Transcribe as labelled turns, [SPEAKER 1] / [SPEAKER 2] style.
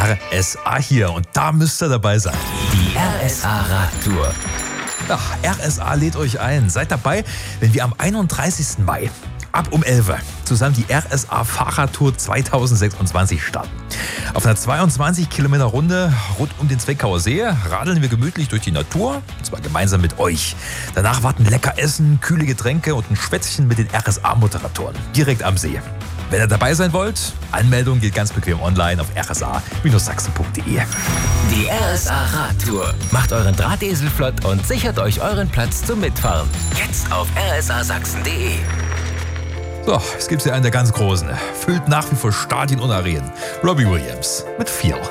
[SPEAKER 1] RSA hier und da müsst ihr dabei sein.
[SPEAKER 2] Die RSA Radtour.
[SPEAKER 1] Ja, RSA lädt euch ein. Seid dabei, wenn wir am 31. Mai ab um 11 Uhr zusammen die RSA Fahrradtour 2026 starten. Auf einer 22 Kilometer Runde rund um den Zwickauer See radeln wir gemütlich durch die Natur, und zwar gemeinsam mit euch. Danach warten lecker Essen, kühle Getränke und ein Schwätzchen mit den RSA-Moderatoren direkt am See. Wenn ihr dabei sein wollt, Anmeldung geht ganz bequem online auf rsa-sachsen.de.
[SPEAKER 2] Die RSA Radtour. Macht euren Drahtesel flott und sichert euch euren Platz zum Mitfahren. Jetzt auf rsasachsen.de.
[SPEAKER 1] So, es gibt ja einen der ganz Großen. Füllt nach wie vor Stadien und Arenen. Robbie Williams mit Feel.